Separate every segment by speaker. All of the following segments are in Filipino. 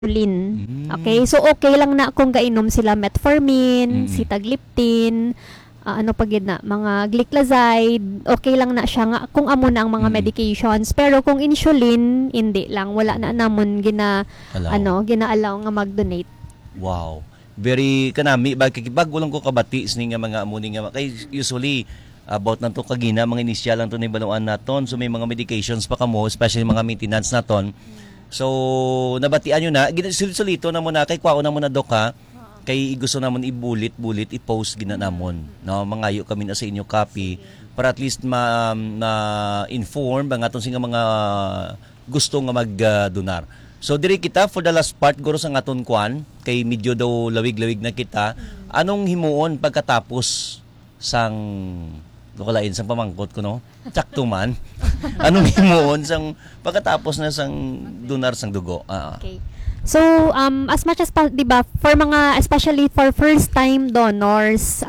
Speaker 1: insulin. Okay?
Speaker 2: Mm.
Speaker 1: So, okay lang na kung gainom sila metformin,
Speaker 2: Mm.
Speaker 1: sitagliptin, ano pa gid na, mga gliclazide, okay lang na siya nga kung amo na ang mga
Speaker 2: Mm.
Speaker 1: medications. Pero kung insulin, hindi lang. Wala na namon
Speaker 2: Alaw.
Speaker 1: ginaalaw nga mag-donate.
Speaker 2: Wow. Very kanami bag walang ko kabati sini nga mga amuni nga kay usually about na to kagina mga inisyal lang to ni baluan naton, so may mga medications pa kamo, especially mga maintenance naton. So nabatian nyo na sulito na mo na kay kwao na mo na dok ha. Kay gusto namon ibulit i-post gina namon, no, mangayo kami na sa inyo copy para at least inform ang aton singa mga gusto nga mag-donar. So diri kita for the last part guro sa aton kwan kay medyo daw lawig-lawig na kita. Anong himuon pagkatapos sang dokalain sang pamangkot ko no? Tsakto man. Anong himuon sang pagkatapos na sang donar sang dugo?
Speaker 1: Okay. So, as much as, di ba, for mga, especially for first-time donors,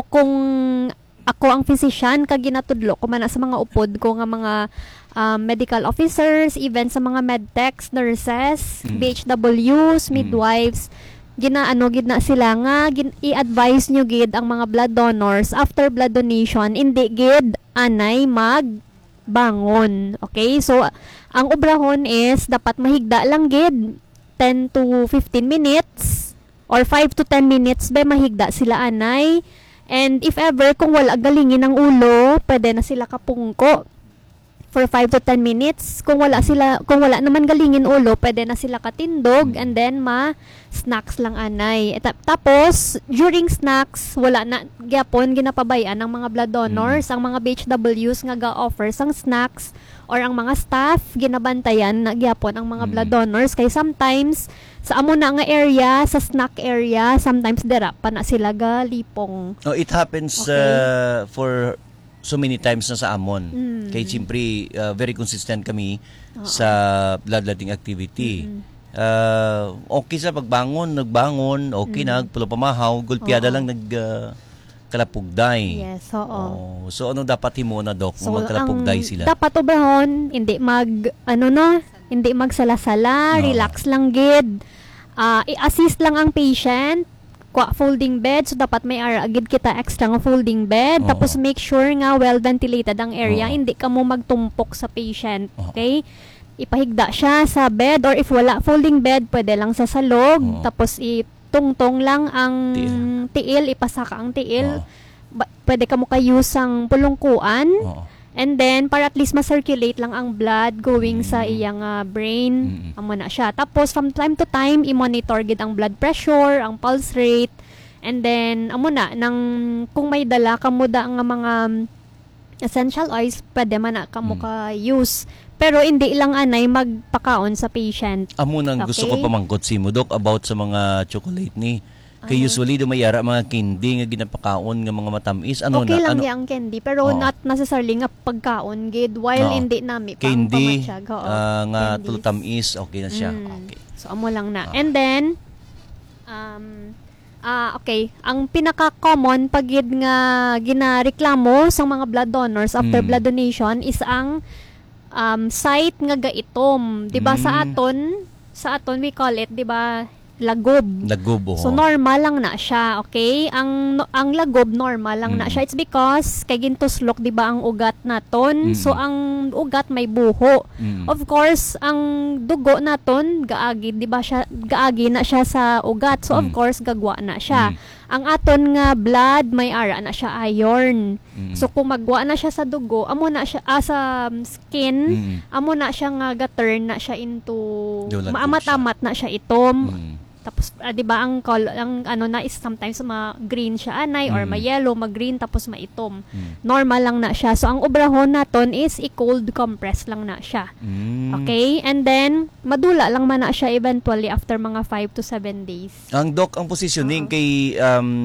Speaker 1: ako ang physician, kag ginatudlo ko man na sa mga upod ko nga mga medical officers, even sa mga medtechs, nurses, BHWs, midwives, gid na sila nga i-advise nyo gid ang mga blood donors after blood donation, hindi gid anay magbangon. Okay? So, ang obrahon is dapat mahigda lang gid 10 to 15 minutes or 5 to 10 minutes be mahigda sila anay. And if ever kung wala galingin ang ulo, pwede na sila kapungko for 5 to 10 minutes. Kung wala naman galingin ulo, pwede na sila katindog and then snacks lang anay. Tapos during snacks, wala na gyapon ginapabayan ng mga blood donors, ang mga BHWs nga ga-offer sang snacks or ang mga staff ginabantayan na gyapon ang mga blood donors kay sometimes sa amo na nga area, sa snack area, sometimes dira pa na sila galipong.
Speaker 2: Oh, it happens for so many times na sa amon. Kay siyempre very consistent kami sa bloodletting activity. Okay sa nagbangon, okay na, pulo pamahaw, gulpiada lang kalapugday.
Speaker 1: Yes, oo.
Speaker 2: So ano dapat himo na dok
Speaker 1: So,
Speaker 2: magkalapugday sila?
Speaker 1: dapat obrahon, hindi hindi magsalasala, relax lang gid. I-assist lang ang patient, folding bed, so dapat may agid kita extra nga folding bed. Tapos make sure nga well ventilated ang area, hindi ka mo magtumpok sa patient. Okay? Ipahigda siya sa bed or if wala folding bed, pwede lang sa salog. Tapos itungtong lang ang tiil, ipasaka ang tiil. Pwede ka mo use ang pulungkuan. And then, para at least ma-circulate lang ang blood going sa iyang brain. Amo na siya. Tapos, from time to time, i-monitor gid ang blood pressure, ang pulse rate. And then, amo na, kung may dala ka mo da ang mga essential oils, pwede man na ka mo ka-use. Pero, hindi lang anay magpakaon sa patient.
Speaker 2: Amo nang gusto ko pamangkot si mo, Dok, about sa mga chocolate ni. Kay usually dumayara mga candy nga ginapakaon nga mga matamis.
Speaker 1: Okay lang ang candy pero not necessarily nga pagkaon gid while hindi nami pang
Speaker 2: candy
Speaker 1: pamatsyag.
Speaker 2: Nga tulutamis okay na siya. Okay.
Speaker 1: So amo lang na. And then okay, ang pinaka-common pag gid nga ginareklamo sa mga blood donors after blood donation is ang site nga gaitom. 'Di ba sa aton we call it, 'di ba? Lagob. So normal lang na siya, okay? Ang lagob normal lang na siya. It's because kay gintuslok 'di ba ang ugat naton. So ang ugat may buho. Of course, ang dugo naton gaagi 'di ba siya gaagi na siya sa ugat. So of course gagwa na siya. Ang aton nga blood may ara na siya iron. So kung magwa na siya sa dugo, amo na siya sa skin, amo na siya nga ga-turn na siya into maamat-amat na siya itom. Tapos 'di ba ang ano na is sometimes green siya anay or ma-yellow, ma-green tapos maitom. Normal lang na siya. So ang obrahon naton is i-cold compress lang na siya. Okay? And then madula lang man na siya eventually after mga 5 to 7 days.
Speaker 2: Ang doc ang positioning kay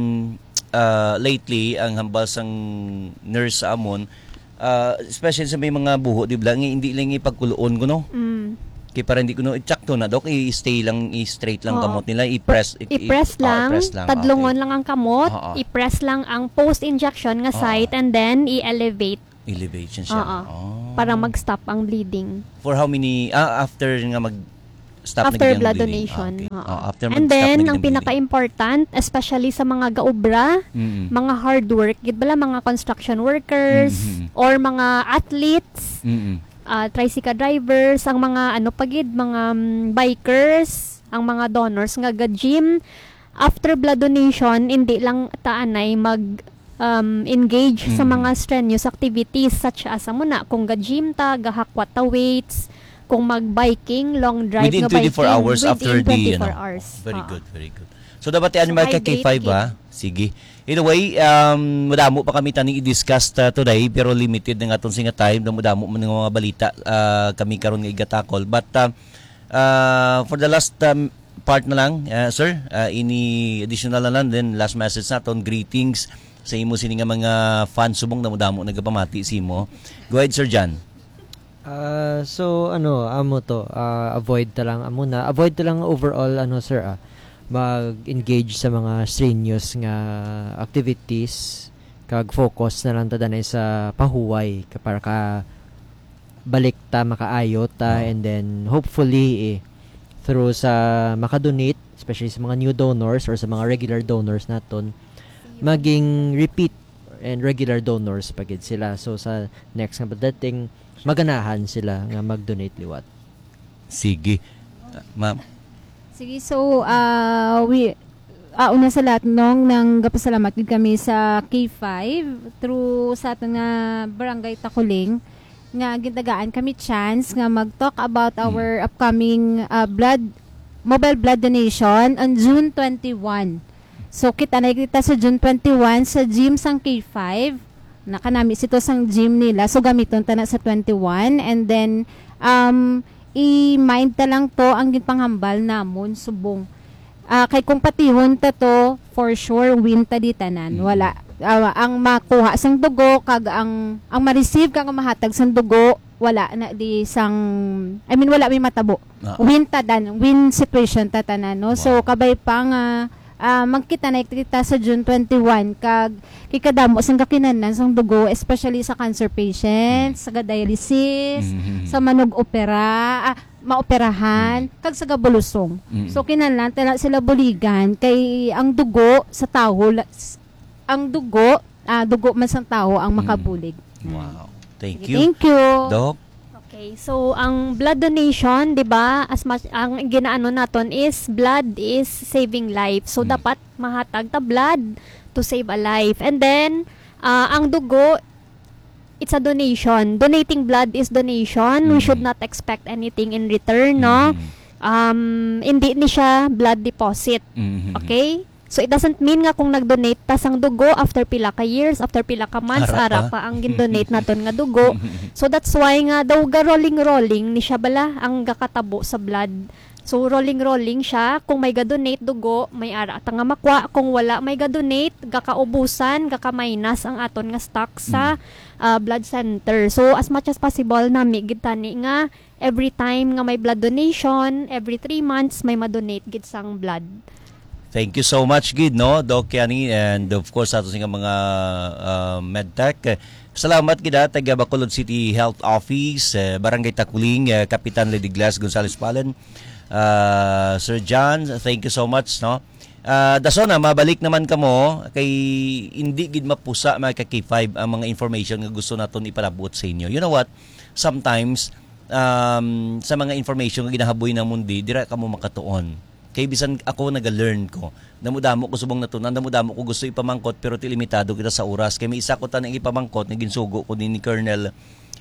Speaker 2: lately ang hambal sang nurse sa amon especially sa may mga buho di ba hindi lang ipagkuloon ko no. Kaya para hindi ko i-tsakto na, Dok, i-stay lang, i-straight lang kamot nila, i-press
Speaker 1: lang, tadlungon lang ang kamot, i-press lang ang post-injection nga site, and then i-elevate.
Speaker 2: Elevation siya.
Speaker 1: Para mag-stop ang bleeding.
Speaker 2: For how many, after nga stop
Speaker 1: after
Speaker 2: na gid ang
Speaker 1: blood
Speaker 2: bleeding.
Speaker 1: donation.
Speaker 2: Okay.
Speaker 1: Oo.
Speaker 2: After
Speaker 1: And
Speaker 2: mag-stop na
Speaker 1: then,
Speaker 2: gid
Speaker 1: ang
Speaker 2: ang bleeding.
Speaker 1: pinaka-important, especially sa mga gaobra,
Speaker 2: Mm-mm.
Speaker 1: mga hard work, gid bala mga construction workers,
Speaker 2: Mhm.
Speaker 1: or mga athletes,
Speaker 2: Mm-mm.
Speaker 1: tricycle drivers, ang mga ano pagid, mga bikers, ang mga donors nga ga-gym. After blood donation, hindi lang taanay engage sa
Speaker 2: Mhm.
Speaker 1: mga strenuous activities such as muna kung ga-gym ta, gahakwat ta weights, kung mag-biking, long drive
Speaker 2: Within
Speaker 1: nga
Speaker 2: 24
Speaker 1: biking,
Speaker 2: hours after
Speaker 1: within
Speaker 2: the
Speaker 1: 24
Speaker 2: ano.
Speaker 1: hours.
Speaker 2: Very
Speaker 1: Oo.
Speaker 2: good, very good. So dapat yan
Speaker 1: So,
Speaker 2: mga
Speaker 1: hydrate,
Speaker 2: K5 ha. Sige. Anyway, madamo pa kami tani i-discuss today pero limited na nga itong singa time. Madamo man ng mga balita kami karon nga igatakol. But for the last part na lang, sir, ini additional na lang, then last message naton, greetings sa imo sini nga mga fans subong na madamo nagapamati si mo. Go ahead, Sir John.
Speaker 3: So amo to avoid ta lang overall sir mag-engage sa mga strenuous nga activities kag focus na lang ta danay sa pahuway para ka balik ta makaayo ta and then hopefully through sa makadonate especially sa mga new donors or sa mga regular donors naton maging repeat and regular donors pagid sila so sa next nga pagdating maganahan sila nga mag-donate liwat.
Speaker 2: Sige. Ma'am.
Speaker 4: Sige, so una sa lahat nang gapasalamat gid kami sa K5 through sa aton nga barangay Takuling nga gintagaan kami chance nga mag-talk about our upcoming mobile blood donation on June 21. So kita sa June 21 sa gym sang K5 nakanami sito sang gym nila so gamiton ta na sa 21 and then i-mind ta lang to ang ginpanghambal namon subong kay kung patihon ta to for sure win ta di tanan wala ang makuha sang dugo kag ang ma-receive kag ang mahatag sang dugo wala na di sang wala may matabo win ta dan win situation ta tanan no so kabay pa nga magkita na kita sa June 21 kag kikadamo sang kakinanan sang dugo especially sa cancer patients sa dialysis sa manog opera maoperahan kag sa gabulusong so kinahanglan tala sila buligan kay ang dugo sa tao dugo man sang tao ang makabulig.
Speaker 2: Wow. Thank you.
Speaker 4: Thank you.
Speaker 2: Doc.
Speaker 1: Okay, so ang blood donation, 'di ba? As much ang ginaano naton is blood is saving life. So dapat mahatag ta blood to save a life. And then ang dugo it's a donation. Donating blood is donation. We should not expect anything in return, no? Hindi ni siya blood deposit. Okay? So it doesn't mean nga kung nag-donate ta sang dugo after pila ka years, after pila ka months, ara pa ang gin-donate naton nga dugo. So that's why nga daw ga rolling ni siya bala ang gakatabo sa blood. So rolling siya, kung may ga-donate dugo, may ara ta nga makwa, kung wala may ga-donate, gakaubusan, gaka-minus ang aton nga stock sa blood center. So as much as possible nami gid tani nga every time nga may blood donation, every 3 months may ma-donate gid sang blood.
Speaker 2: Thank you so much, Gid, no? Doc Kiani, and of course, ato sa mga medtech. Salamat, Gid, taga Bacolod City Health Office, Barangay Takuling, Kapitan Lady Glass Gonzales Palen. Sir John, thank you so much, no? Daso na, mabalik naman kamo, kay hindi gid mapusa mga K5 ang mga information nga gusto naton ipalabot sa inyo. You know what? Sometimes, sa mga information nga ginahaboy na mundi, dira kamo makatuon. Kay bisan ako naga-learn ko. Namudamo ko subong natunan, namudamo ko gusto ipamangkot pero limitado kita sa oras. Kay may isa ko tanang ipamangkot na ginsugo ko din ni Colonel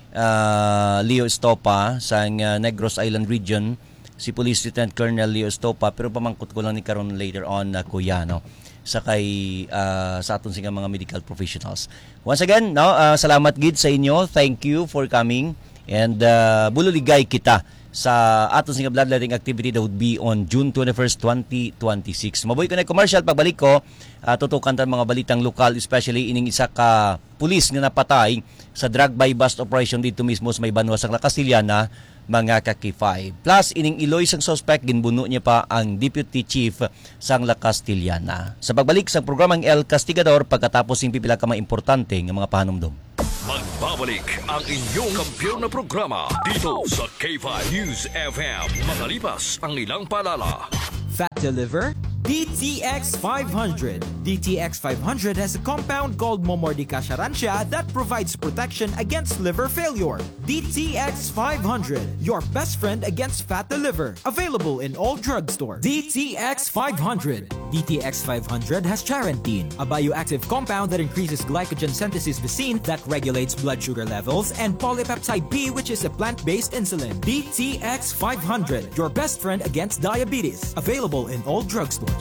Speaker 2: Leo Estopa sa Negros Island Region, si Police Lieutenant Colonel Leo Estopa, pero pamangkot ko lang ni karon later on na kuya, no? Sa kay sa aton singa mga medical professionals. Once again, no, salamat gid sa inyo. Thank you for coming and bululigay kita sa aton singa bloodletting activity that would be on June 21st, 2026. Maboy ko na commercial pagbalik ko, tutukan ta mga balitang lokal, especially ining isa ka pulis nga napatay sa drug buy bust operation dito mismo sa may banwa sa La Castillana, mga K5. Plus ining Iloy sang suspect ginbuno niya pa ang deputy chief sang La Castillana. Sa pagbalik sa programang El Castigador pagkatapos ng pipila ka mga importante nga mga pahanumdom.
Speaker 5: Nagbabalik ang inyong kampiyon na programa dito sa K5 News FM. Makalipas ang ilang paalala.
Speaker 6: Fat to liver? DTX 500. DTX 500 has a compound called Momordica charantia that provides protection against liver failure. DTX 500, your best friend against fat to liver. Available in all drugstores. DTX 500. DTX 500 has charantine, a bioactive compound that increases glycogen synthesis Vicine that regulates blood sugar levels, and polypeptide B, which is a plant-based insulin. DTX 500, your best friend against diabetes. Available in all drugstores.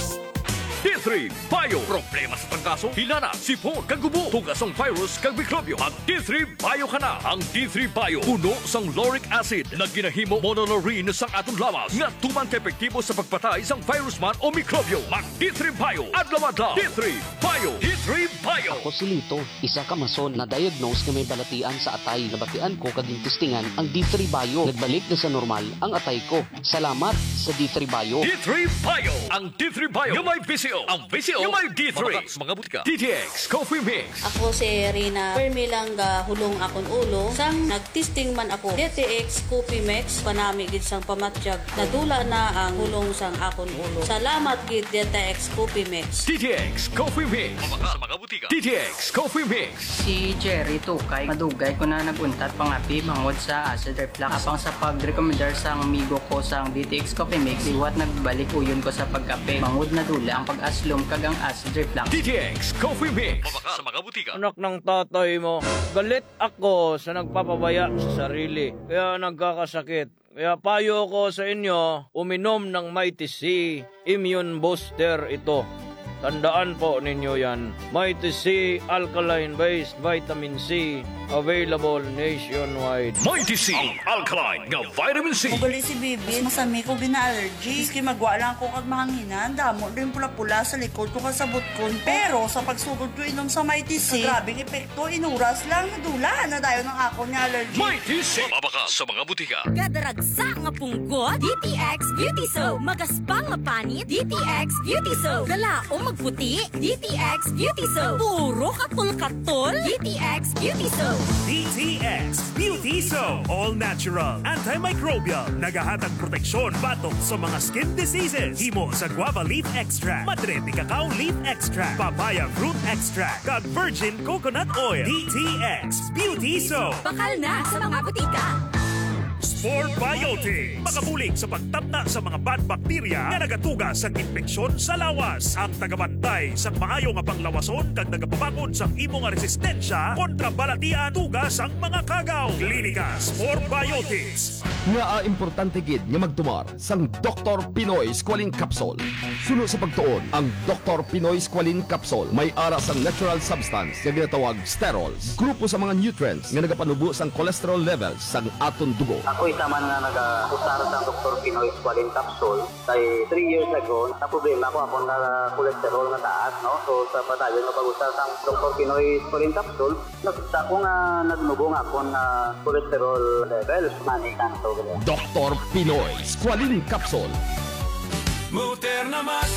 Speaker 5: D3 Bio. Problema sa tangkaso, hilana, sipon, kagubo, tugasong virus, kag mikrobyo. Mag D3 Bio ka na. Ang D3 Bio, puno sang lauric acid na ginahimo monolaurin sang atong lawas nga tuman ka-epektibo sa pagpatay sang virus man o mikrobyo. Mag D3 Bio. Adlaw-adlaw. D3 Bio. D3 Bio.
Speaker 7: Ako si Lito, isa ka mason na diagnose na may balatian sa atay. Nabatian ko kaging testingan ang D3 Bio. Nagbalik na sa normal ang atay ko. Salamat sa D3 Bio.
Speaker 5: D3 Bio. Ang D3 Bio yung may VCO. Ang VCO yung may D3. Mga butika. DTX Coffee Mix.
Speaker 8: Ako si Rina Permilang hulong akon ulo. Sang nagtesting man ako DTX Coffee Mix panami gid sang pamatjag. Nadula na ang hulong sang akon ulo. Salamat gid DTX Coffee Mix.
Speaker 5: DTX Coffee Mix. Sa mga butika. DTX Coffee Mix.
Speaker 9: Si Jerry Tukay, madugay ko na naguntat pangapi mangod sa acid reflux. Apang sa pag-recommendar sa amigo ko sa DTX Coffee Mix, iwat nagbalik uyon ko sa pagkape. Mangod na dula ang pag-aslom kagang acid reflux.
Speaker 5: DTX Coffee Mix. Sa mga butika.
Speaker 10: Anak ng tatay mo, galit ako sa nagpapabaya sa sarili. Kaya nagkakasakit. Kaya payo ko sa inyo, uminom ng Mighty C Immune Booster ito. Tandaan po ninyo yan. Mighty C Alkaline-based Vitamin C. Available nationwide.
Speaker 5: Mighty C Alkaline nga Vitamin C.
Speaker 11: Ugali si Bibi, masami ko gina-allergy. Iski magwa lang ko kag mahanginan. Damo rin pula-pula sa likod ko kasabot ko. Pero sa pagsugod ko inom sa Mighty C, grabing epekto, inuras lang, nadula na dayo ng ako ni allergy.
Speaker 5: Mighty C. Mabaka sa mga butika.
Speaker 12: Kadaragsa nga punggot, DTX Beauty Soap. Magaspang nga panit, DTX Beauty Soap. Galaong magputi, DTX Beauty Soap. Puro katol-katol, DTX Beauty Soap.
Speaker 13: DTX Beauty Soap. All natural, antimicrobial, nagahatag proteksyon batok sa mga skin diseases. Himo sa guava leaf extract, madre de cacao leaf extract, papaya fruit extract, kag virgin coconut oil. DTX Beauty Soap.
Speaker 12: Bakal na sa mga butika.
Speaker 13: Sport Biotics. Makabulig sa pagtapna sa mga bad bacteria na nagatuga sa infeksyon sa lawas. Ang tagabantay sa maayo nga panglawason kag nagapabakod sa imo nga resistensya kontra balatian tugas ang mga kagaw. Klinika Sport Biotics.
Speaker 14: Nga importante gid nga magtumar sang Dr. Pinoy Squalene Capsule. Suno sa pagtuon, ang Dr. Pinoy Squalene Capsule may ara sang natural substance nga ginatawag sterols. Grupo sa mga nutrients nga nagapanubo sang cholesterol levels sang aton dugo.
Speaker 15: Ako isa man nga nag-usara sa Dr. Pinoy Squalene Capsule. Kay 3 years ago, na problema ako na cholesterol na taas, no? So sa padayon na pag-usara sa Dr. Pinoy Squalene Capsule, nakita ko nga nagnubong ako na cholesterol levels. Manikan to.
Speaker 14: Dr. Pinoy Squalene Capsule.
Speaker 16: Muterna Max,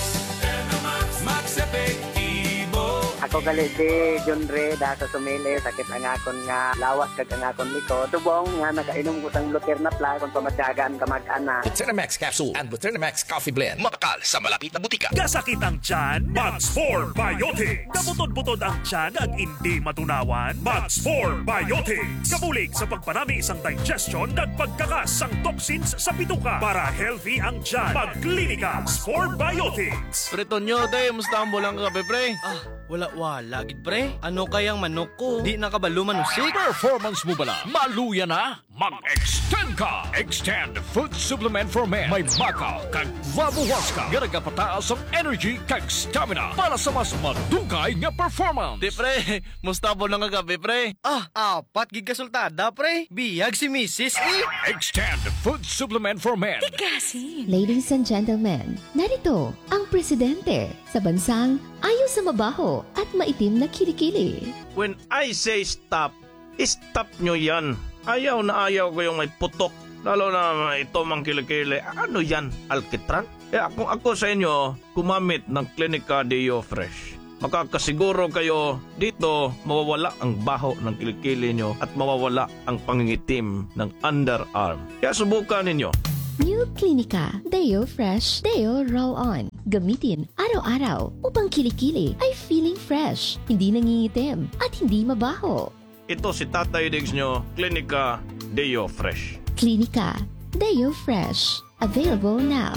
Speaker 16: Max Epektibo.
Speaker 17: Ako gali si John Ray da sa sumili, sakit ang akon nga lawas kag ang akon likod. Subong nga nakainom ko sang Luterna Plus kung pamatyagaan kamag-ana.
Speaker 18: Luterna Capsule and Luterna Coffee Blend. Makakal sa malapit na butika.
Speaker 13: Kasakit ang tiyan, Max 4 Biotics. Kabutod-butod ang tiyan ag hindi matunawan, Max 4 Biotics. Kabulig sa pagpanami isang digestion ag pagkakas sang toxins sa bituka para healthy ang tiyan. Pagklinika 4 Biotics.
Speaker 10: Preto nyo, tay, musta ang bulang kape, pre? Wala gid pre. Ano kayang manok ko? Di nakabalo manusik.
Speaker 5: Performance mo bala? Maluya na? Mag-extend ka! Extend Food Supplement for Men. May baka kag vabuwaska. Garagapataas ang energy kag stamina para sa mas madugay nga performance.
Speaker 10: Di pre, musta po lang kagabi pre? Apat gid kasultada pre. Biyag si Mrs.
Speaker 5: Extend Food Supplement for Men.
Speaker 12: Tigasin.
Speaker 19: Ladies and gentlemen, narito ang presidente sa bansang ayaw sa mabaho at maitim na kilikili.
Speaker 10: When I say stop, stop nyo yan. Ayaw na ayaw ko yung may putok. Lalo na ito mang kilikili. Ano yan? Alkitran? Kung ako sa inyo, kumamit ng Clinica Deo Fresh. makakasiguro kayo dito mawawala ang baho ng kilikili nyo at mawawala ang pangingitim ng underarm. Kaya subukan ninyo.
Speaker 19: New Clinica Deo Fresh Deo Roll-On. Gamitin araw-araw upang kilikili ay feeling fresh, hindi nangingitim at hindi mabaho.
Speaker 10: Ito si Tatay Diggs nyo, Clinica Deo Fresh.
Speaker 19: Clinica Deo Fresh. Available now.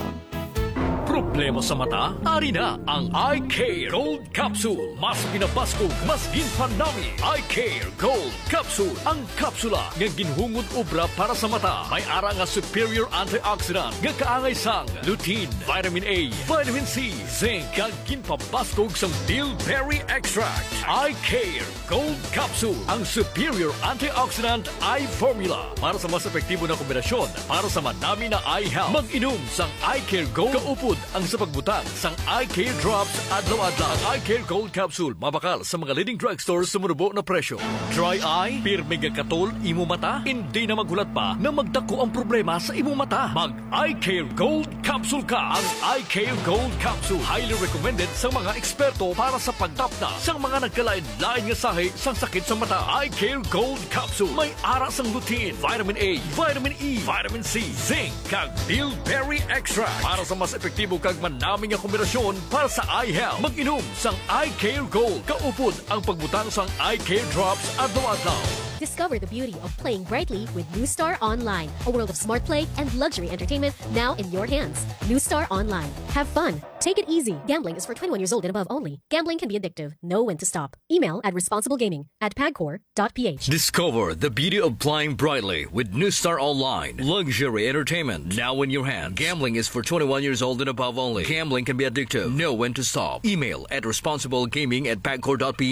Speaker 5: Problema sa mata? Ari na ang Eye Care Gold Capsule. Mas pinabaskog, mas ginpanami. Eye Care Gold Capsule. Ang kapsula nga ginhungod obra para sa mata. May ara nga superior antioxidant nga kaangay sang lutein, vitamin A, vitamin C, zinc, kag ginpabaskog sang bilberry extract. Eye Care Gold Capsule. Ang superior antioxidant eye formula para sa mas epektibo na kombinasyon para sa madami na eye health. Mag-inom sang Eye Care Gold kaupod ang sa pagbutang sang Eye Care Drops adlaw-adlaw. Ang Eye Care Gold Capsule mabakal sa mga leading drugstores sa marubo na presyo. Dry eye, pirmi nga katol, imo mata, hindi na maghulat pa na magdako ang problema sa imo mata. Mag Eye Care Gold Capsule ka. Ang Eye Care Gold Capsule highly recommended sa mga eksperto para sa pagtapna sang mga nagkalain-lain nga sahi sang sakit sa mata. Eye Care Gold Capsule may ara sang lutein, vitamin A, vitamin E, vitamin C, zinc, kag bilberry extract para sa mas epektibo kag manaming nga kombinasyon para sa eye health. Mag-inom sang Eye Care Gold. Kaupod ang pagbutang sang Eye Care Drops adlaw-adlaw.
Speaker 20: Discover the beauty of playing brightly with New Star Online, a world of smart play and luxury entertainment now in your hands. New Star Online. Have fun. Take it easy. Gambling is for 21 years old and above only. Gambling can be addictive. Know when to stop. Email at responsiblegaming@pagcor.ph.
Speaker 5: Discover the beauty of playing brightly with New Star Online. Luxury entertainment now in your hands. Gambling is for 21 years old and above only. Gambling can be addictive. Know when to stop. Email at responsiblegaming@pagcor.ph.